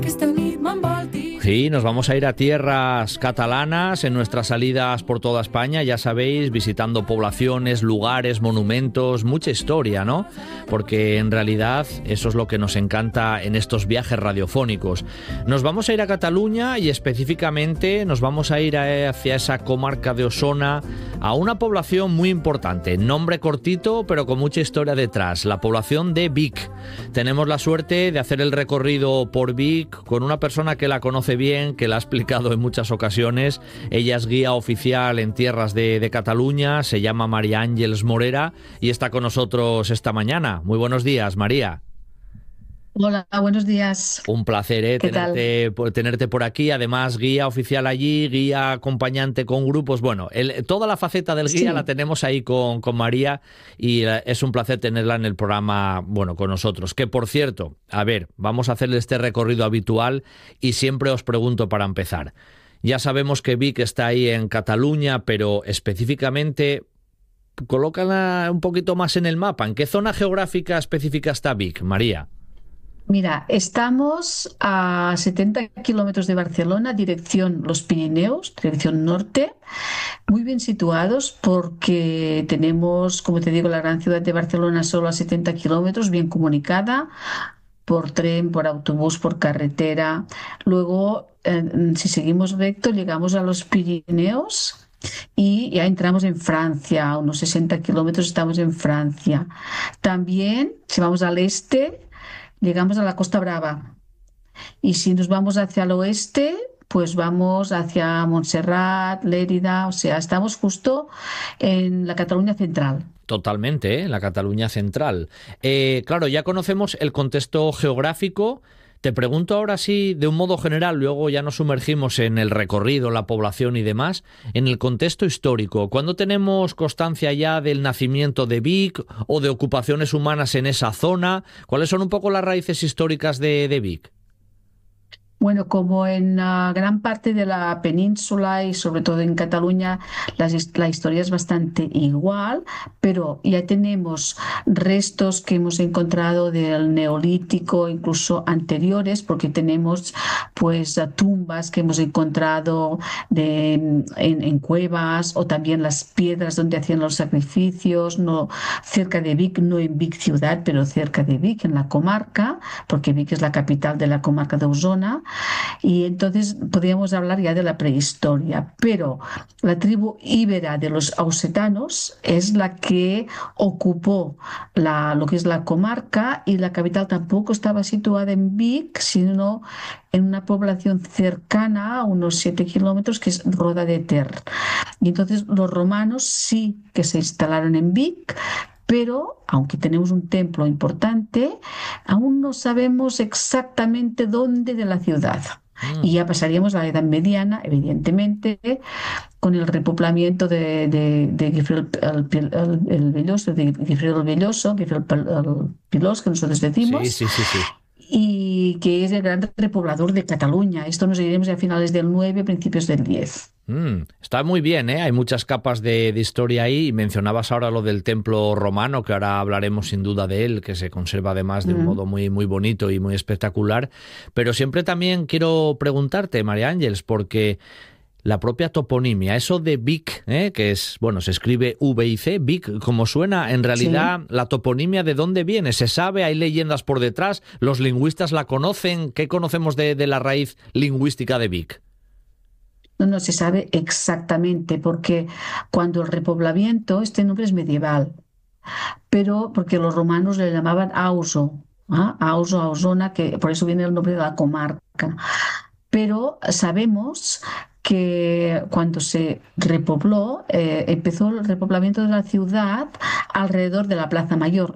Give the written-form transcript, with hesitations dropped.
Sí, nos vamos a ir a tierras catalanas en nuestras salidas por toda España, ya sabéis, visitando poblaciones, lugares, monumentos, mucha historia, ¿no? Porque en realidad eso es lo que nos encanta en estos viajes radiofónicos. Nos vamos a ir a Cataluña y específicamente nos vamos a ir hacia esa comarca de Osona, a una población muy importante, nombre cortito pero con mucha historia detrás, la población de Vic. Tenemos la suerte de hacer el recorrido por Vic con una persona que la conoce bien, que la ha explicado en muchas ocasiones. Ella es guía oficial en tierras de Cataluña, se llama María Ángeles Morera y está con nosotros esta mañana. Muy buenos días, María. Hola, buenos días. Un placer ¿Qué tal? tenerte por aquí, además guía oficial allí, guía acompañante con grupos, bueno, toda la faceta del guía la Sí, tenemos ahí con María y es un placer tenerla en el programa, bueno, con nosotros. Que por cierto, a ver, vamos a hacer este recorrido habitual y siempre os pregunto para empezar. Ya sabemos que Vic está ahí en Cataluña, pero específicamente, colócala un poquito más en el mapa. ¿En qué zona geográfica específica está Vic, María? mira, estamos a 70 kilómetros de Barcelona, dirección Los Pirineos, dirección norte, muy bien situados porque tenemos, como te digo, la gran ciudad de Barcelona solo a 70 kilómetros, bien comunicada, por tren, por autobús, por carretera. Luego, si seguimos recto, llegamos a los Pirineos. Y ya entramos en Francia, a unos 60 kilómetros estamos en Francia. También, si vamos al este, llegamos a la Costa Brava. Y si nos vamos hacia el oeste, pues vamos hacia Montserrat, Lérida, o sea, estamos justo en la Cataluña central. Totalmente, ¿eh? La Cataluña central. Claro, ya conocemos el contexto geográfico. Te pregunto ahora sí, de un modo general, luego ya nos sumergimos en el recorrido, la población y demás, en el contexto histórico. ¿Cuándo tenemos constancia ya del nacimiento de Vic o de ocupaciones humanas en esa zona? ¿Cuáles son un poco las raíces históricas de Vic? Bueno, como en gran parte de la península y sobre todo en Cataluña, la historia es bastante igual, pero ya tenemos restos que hemos encontrado del Neolítico, incluso anteriores, porque tenemos pues tumbas que hemos encontrado en cuevas o también las piedras donde hacían los sacrificios, no cerca de Vic, no en Vic ciudad, pero cerca de Vic, en la comarca, porque Vic es la capital de la comarca de Osona. Y entonces podríamos hablar ya de la prehistoria, pero la tribu íbera de los ausetanos es la que ocupó lo que es la comarca y la capital tampoco estaba situada en Vic, sino en una población cercana a unos 7 kilómetros que es Roda de Ter. Y entonces los romanos sí que se instalaron en Vic, pero aunque tenemos un templo importante, aún no sabemos exactamente dónde de la ciudad. Y ya pasaríamos a la Edad Mediana, evidentemente, con el repoblamiento de Guifré el Velloso, de Guifré el Velloso, Guifré el Pilós, que nosotros Sí, decimos, sí, sí, sí. y que es el gran repoblador de Cataluña. Esto nos iremos a finales del 9, principios del 10. Está muy bien, ¿eh? Hay muchas capas de historia ahí. Y mencionabas ahora lo del templo romano, que ahora hablaremos sin duda de él, que se conserva además de un Mm. modo muy, muy bonito y muy espectacular. Pero siempre también quiero preguntarte, María Ángeles, porque la propia toponimia, eso de Vic, que es, bueno, se escribe V-I-C, Vic, como suena, en Sí. realidad la toponimia ¿de dónde viene? ¿Se sabe? ¿Hay leyendas por detrás? ¿Los lingüistas la conocen? ¿Qué conocemos de la raíz lingüística de Vic? No se sabe exactamente, porque cuando el repoblamiento, este nombre es medieval, pero porque los romanos le llamaban Auso, ¿ah? Auso, Ausona, que por eso viene el nombre de la comarca. Pero sabemos que cuando se repobló, empezó el repoblamiento de la ciudad alrededor de la Plaza Mayor.